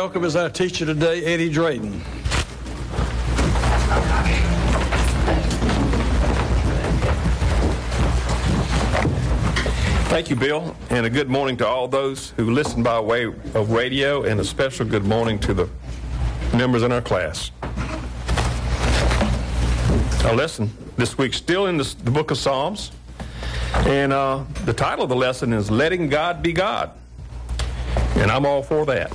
welcome as our teacher today, Eddie Drayton. Thank you, Bill, and a good morning to all those who listen by way of radio, and a special good morning to the members in our class. Our lesson this week still in the book of Psalms, and the title of the lesson is Letting God Be God, and I'm all for that.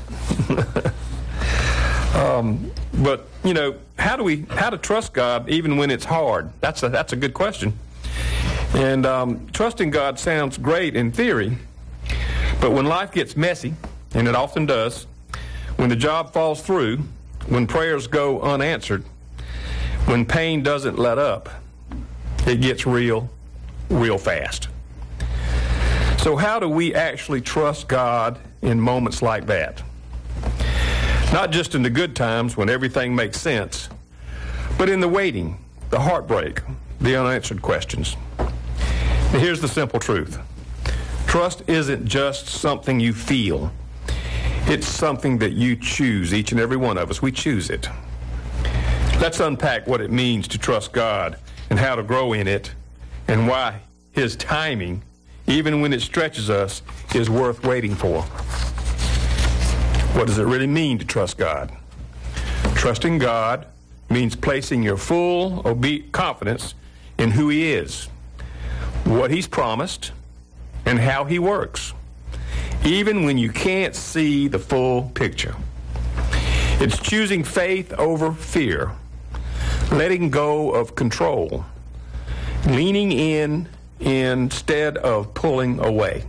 But you know, how to trust God even when it's hard? That's a good question. And trusting God sounds great in theory, but when life gets messy, and it often does, when the job falls through, when prayers go unanswered, when pain doesn't let up, it gets real fast. So how do we actually trust God in moments like that? Not just in the good times when everything makes sense, but in the waiting, the heartbreak, the unanswered questions. Now, here's the simple truth. Trust isn't just something you feel. It's something that you choose, each and every one of us. We choose it. Let's unpack what it means to trust God and how to grow in it, and why His timing, even when it stretches us, is worth waiting for. What does it really mean to trust God? Trusting God means placing your full confidence in who He is, what He's promised, and how He works, even when you can't see the full picture. It's choosing faith over fear, letting go of control, leaning in instead of pulling away.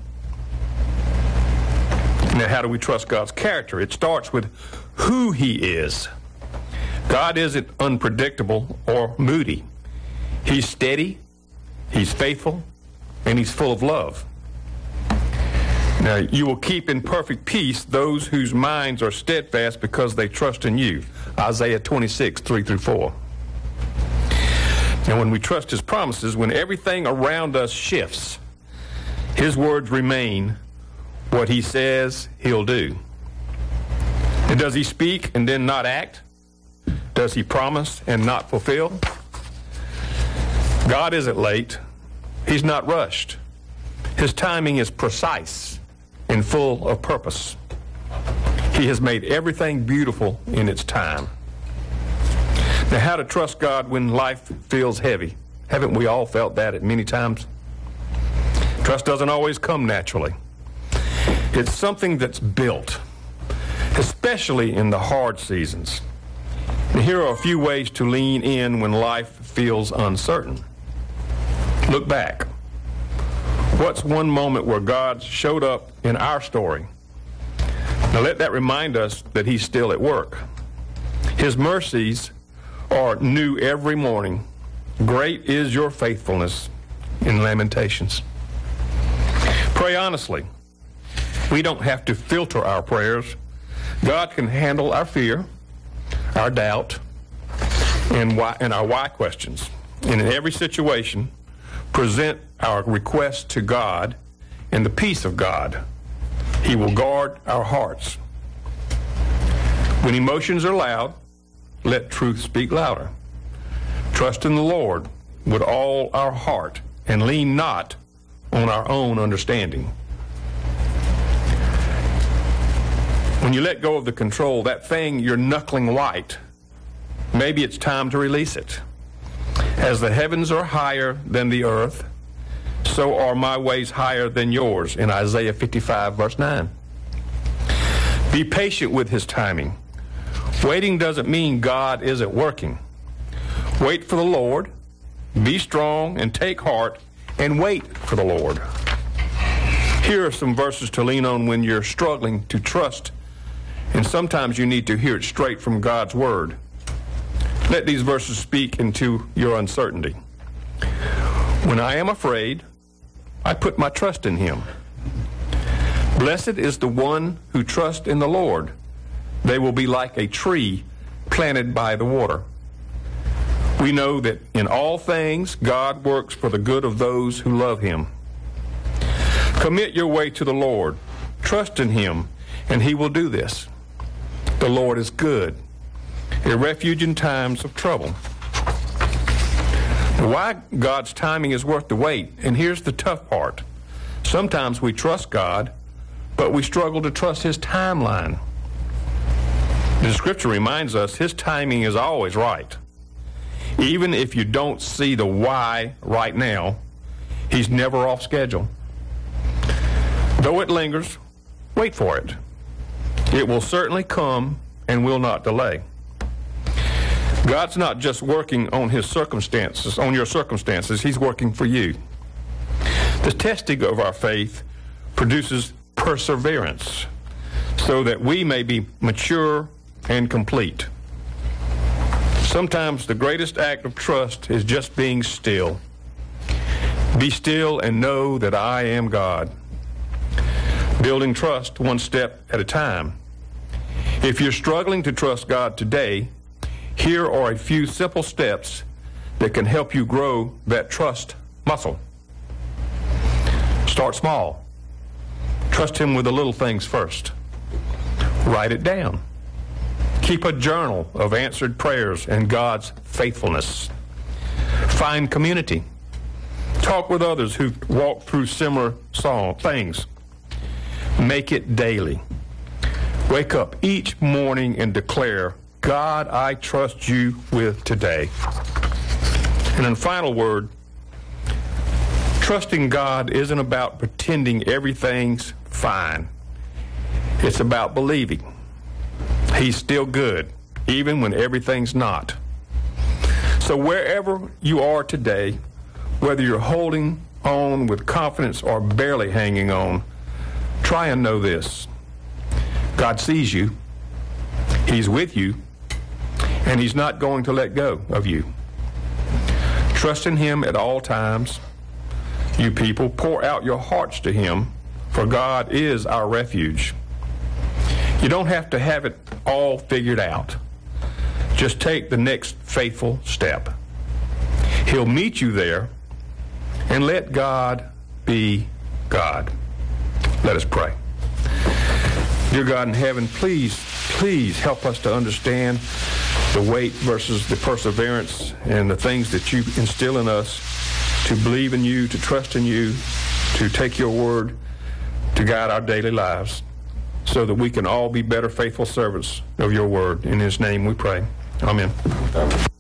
Now, how do we trust God's character? It starts with who He is. God isn't unpredictable or moody. He's steady, He's faithful, and He's full of love. Now, you will keep in perfect peace those whose minds are steadfast because they trust in you. Isaiah 26, 3-4. And when we trust His promises, when everything around us shifts, His words remain. What He says, He'll do. And does He speak and then not act? Does He promise and not fulfill? God isn't late. He's not rushed. His timing is precise and full of purpose. He has made everything beautiful in its time. Now, how to trust God when life feels heavy? Haven't we all felt that at many times? Trust doesn't always come naturally. It's something that's built, especially in the hard seasons. And here are a few ways to lean in when life feels uncertain. Look back. What's one moment where God showed up in our story? Now let that remind us that He's still at work. His mercies are new every morning. Great is your faithfulness in Lamentations. Pray honestly. We don't have to filter our prayers. God can handle our fear, our doubt, and our why questions. And in every situation, present our request to God and the peace of God. He will guard our hearts. When emotions are loud, let truth speak louder. Trust in the Lord with all our heart and lean not on our own understanding. When you let go of the control, that thing you're knuckling white, maybe it's time to release it. As the heavens are higher than the earth, so are my ways higher than yours, in Isaiah 55, verse 9. Be patient with His timing. Waiting doesn't mean God isn't working. Wait for the Lord, be strong, and take heart, and wait for the Lord. Here are some verses to lean on when you're struggling to trust, and sometimes you need to hear it straight from God's Word. Let these verses speak into your uncertainty. When I am afraid, I put my trust in Him. Blessed is the one who trusts in the Lord. They will be like a tree planted by the water. We know that in all things God works for the good of those who love Him. Commit your way to the Lord. Trust in Him, and He will do this. The Lord is good, a refuge in times of trouble. Why God's timing is worth the wait. And here's the tough part. Sometimes we trust God, but we struggle to trust His timeline. The Scripture reminds us His timing is always right. Even if you don't see the why right now, He's never off schedule. Though it lingers, wait for it. It will certainly come and will not delay. God's not just working on His circumstances, on your circumstances. He's working for you. The testing of our faith produces perseverance so that we may be mature and complete. Sometimes the greatest act of trust is just being still. Be still and know that I am God. Building trust one step at a time. If you're struggling to trust God today, here are a few simple steps that can help you grow that trust muscle. Start small. Trust Him with the little things first. Write it down. Keep a journal of answered prayers and God's faithfulness. Find community. Talk with others who've walked through similar things. Make it daily. Wake up each morning and declare, God, I trust you with today. And in final word, trusting God isn't about pretending everything's fine. It's about believing He's still good, even when everything's not. So wherever you are today, whether you're holding on with confidence or barely hanging on, try and know this. God sees you. He's with you. And He's not going to let go of you. Trust in Him at all times. You people, pour out your hearts to Him, for God is our refuge. You don't have to have it all figured out. Just take the next faithful step. He'll meet you there, and let God be God. Let us pray. Dear God in heaven, please help us to understand the wait versus the perseverance and the things that you instill in us to believe in you, to trust in you, to take your word to guide our daily lives so that we can all be better faithful servants of your word. In His name we pray. Amen.